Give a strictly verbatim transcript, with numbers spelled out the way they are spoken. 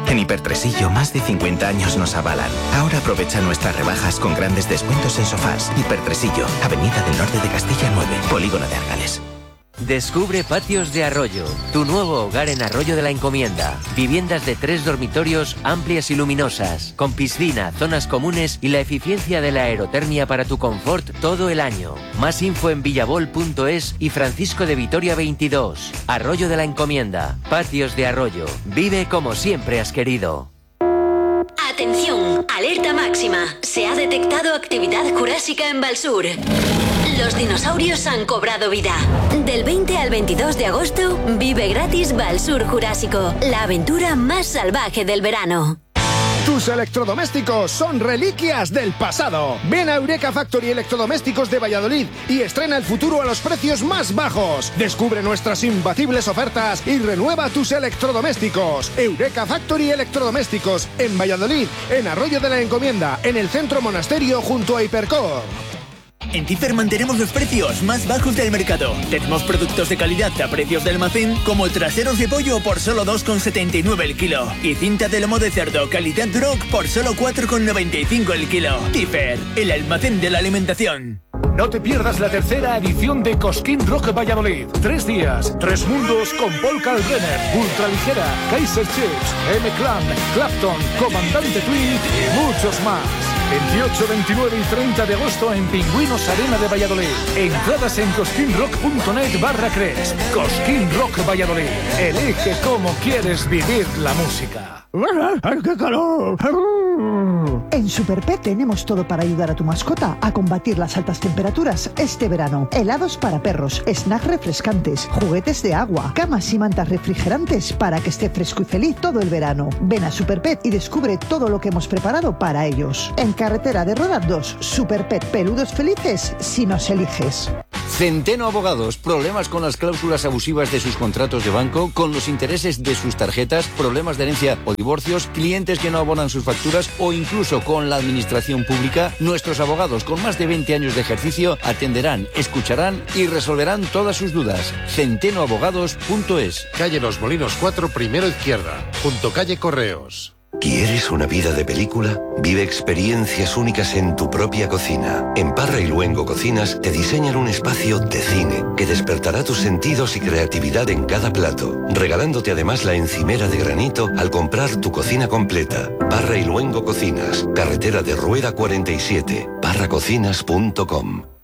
En Hipertresillo, más de cincuenta años nos avalan. Ahora aprovecha nuestras rebajas con grandes descuentos en sofás. Hipertresillo, Avenida del Norte de Castilla nueve, Polígono de Argales. Descubre Patios de Arroyo, tu nuevo hogar en Arroyo de la Encomienda. Viviendas de tres dormitorios amplias y luminosas, con piscina, zonas comunes y la eficiencia de la aerotermia para tu confort todo el año. Más info en villabol punto es y Francisco de Vitoria veintidós. Arroyo de la Encomienda, Patios de Arroyo. Vive como siempre has querido. Atención, alerta máxima. Se ha detectado actividad jurásica en Valsur. Los dinosaurios han cobrado vida. Del veinte al veintidós de agosto, vive gratis Valsur Jurásico, la aventura más salvaje del verano. Tus electrodomésticos son reliquias del pasado. Ven a Eureka Factory Electrodomésticos de Valladolid y estrena el futuro a los precios más bajos. Descubre nuestras imbatibles ofertas y renueva tus electrodomésticos. Eureka Factory Electrodomésticos en Valladolid, en Arroyo de la Encomienda, en el Centro Monasterio junto a Hipercor. En Tifer mantenemos los precios más bajos del mercado. Tenemos productos de calidad a precios de almacén, como traseros de pollo por solo dos con setenta y nueve el kilo y cinta de lomo de cerdo calidad Duroc por solo cuatro con noventa y cinco el kilo. Tifer, el almacén de la alimentación. No te pierdas la tercera edición de Cosquín Rock Valladolid. Tres días, tres mundos con Paul Kalkbrenner, Ultraligera, Kaiser Chiefs, M-Clan, Clapton, Comandante Tweed y muchos más. veintiocho, veintinueve y treinta de agosto en Pingüinos Arena de Valladolid. Entradas en cosquinrock punto net barra Cresp. Cosquín Rock Valladolid. Elige cómo quieres vivir la música. ¡Qué calor! En Superpet tenemos todo para ayudar a tu mascota a combatir las altas temperaturas este verano. Helados para perros, snacks refrescantes, juguetes de agua, camas y mantas refrigerantes para que esté fresco y feliz todo el verano. Ven a Superpet y descubre todo lo que hemos preparado para ellos. En Carretera de Roda dos, Superpet, peludos felices si nos eliges. Centeno Abogados, problemas con las cláusulas abusivas de sus contratos de banco, con los intereses de sus tarjetas, problemas de herencia o divorcios, clientes que no abonan sus facturas o incluso con la administración pública. Nuestros abogados con más de veinte años de ejercicio atenderán, escucharán y resolverán todas sus dudas. centeno abogados punto es. Calle Los Molinos cuatro, primero izquierda, junto calle Correos. ¿Quieres una vida de película? Vive experiencias únicas en tu propia cocina. En Parra y Luengo Cocinas te diseñan un espacio de cine que despertará tus sentidos y creatividad en cada plato, regalándote además la encimera de granito al comprar tu cocina completa. Parra y Luengo Cocinas, carretera de Rueda cuarenta y siete, parra cocinas punto com.